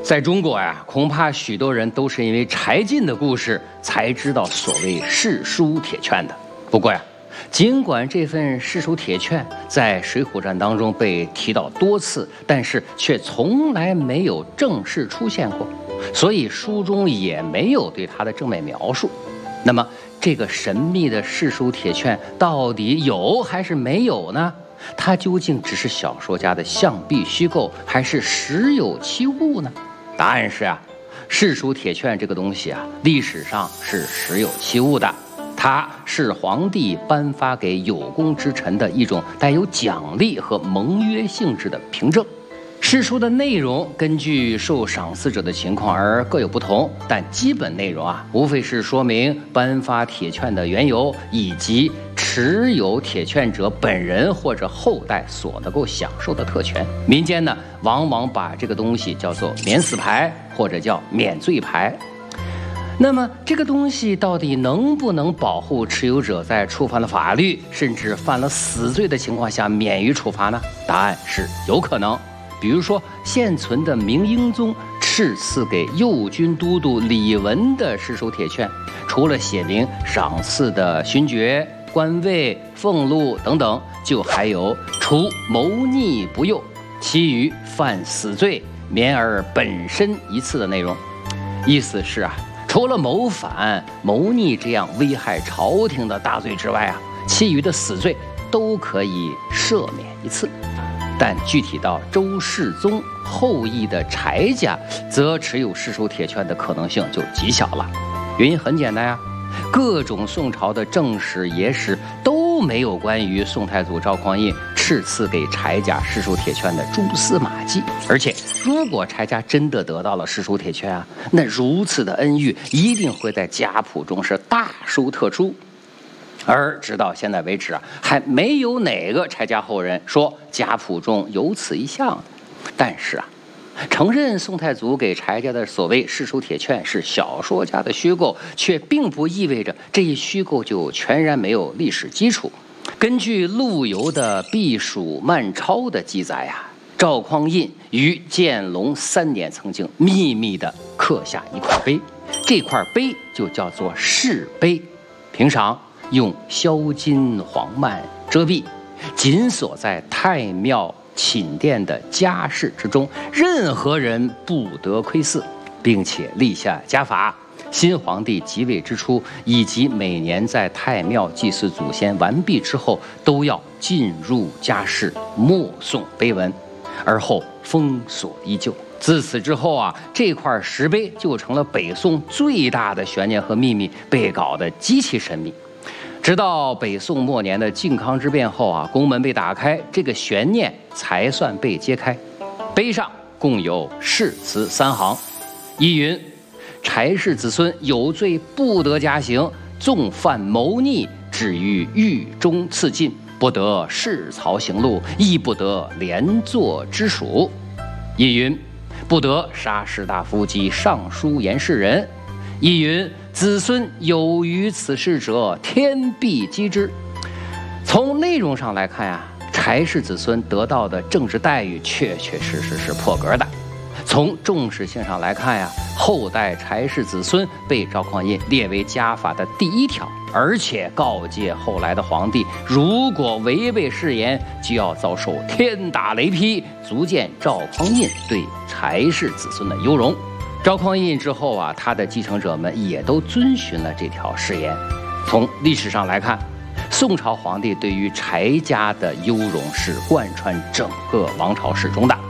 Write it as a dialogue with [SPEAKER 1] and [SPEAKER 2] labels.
[SPEAKER 1] 在中国呀，恐怕许多人都是因为柴进的故事才知道所谓世书铁券的。不过呀，尽管这份世书铁券在《水浒传》当中被提到多次，但是却从来没有正式出现过，所以书中也没有对它的正面描述。那么，这个神秘的世书铁券到底有还是没有呢？它究竟只是小说家的象壁虚构，还是实有其物呢？答案是世书铁券这个东西历史上是实有其物的。它是皇帝颁发给有功之臣的一种带有奖励和盟约性质的凭证。世书的内容根据受赏赐者的情况而各有不同，但基本内容无非是说明颁发铁券的缘由，以及持有铁券者本人或者后代所能够享受的特权。民间呢，往往把这个东西叫做免死牌，或者叫免罪牌。那么这个东西到底能不能保护持有者在触犯了法律，甚至犯了死罪的情况下免于处罚呢？答案是有可能。比如说，现存的明英宗敕赐给右军都督李文的世书铁券，除了写明赏赐的勋爵、官位、俸禄等等，就还有除谋逆不诱，其余犯死罪免而本身一次的内容。意思是除了谋反、谋逆这样危害朝廷的大罪之外其余的死罪都可以赦免一次。但具体到周世宗后裔的柴家，则持有世书铁券的可能性就极小了。原因很简单各种宋朝的正史野史都没有关于宋太祖赵匡胤敕赐给柴家世书铁券的蛛丝马迹。而且，如果柴家真的得到了世书铁券那如此的恩遇一定会在家谱中是大书特书。而直到现在为止还没有哪个柴家后人说家谱中有此一项。但是承认宋太祖给柴家的所谓世书铁券是小说家的虚构，却并不意味着这一虚构就全然没有历史基础。根据陆游的《避暑漫抄》的记载赵匡胤于建隆3年曾经秘密地刻下一块碑，这块碑就叫做世碑，平常用销金黄幔遮蔽，紧锁在太庙寝殿的家室之中，任何人不得窥伺，并且立下家法，新皇帝即位之初，以及每年在太庙祭祀祖先完毕之后，都要进入家室默诵碑文，而后封锁依旧。自此之后这块石碑就成了北宋最大的悬念和秘密，被搞得极其神秘。直到北宋末年的靖康之变后宫门被打开，这个悬念才算被揭开。碑上共有誓词3行，一云：柴氏子孙有罪不得加刑，纵犯谋逆，至于狱中赐禁，不得仕曹行路，亦不得连坐之属。一云：不得杀士大夫及尚书言事人。一云：子孙有于此事者，天必击之。从内容上来看柴氏子孙得到的政治待遇确确实实是破格的。从重视性上来看后代柴氏子孙被赵匡胤列为家法的第1条，而且告诫后来的皇帝，如果违背誓言，就要遭受天打雷劈，足见赵匡胤对柴氏子孙的优容。赵匡胤之后他的继承者们也都遵循了这条誓言。从历史上来看，宋朝皇帝对于柴家的优容是贯穿整个王朝始终的。